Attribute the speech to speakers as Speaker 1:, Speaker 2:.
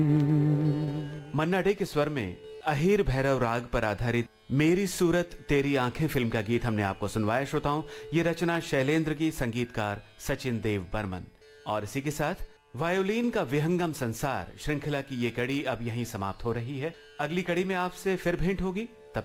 Speaker 1: मन्ना day के स्वर में अहीर भैरव राग पर आधारित मेरी सूरत तेरी आंखें फिल्म का गीत हमने आपको सुनवाया। श्रोताओं, ये रचना शैलेंद्र की, संगीतकार सचिन देव बर्मन। और इसी के साथ वायोलिन का विहंगम संसार श्रृंखला की ये कड़ी अब यहीं समाप्त हो रही है। अगली कड़ी में आपसे फिर भेंट होगी।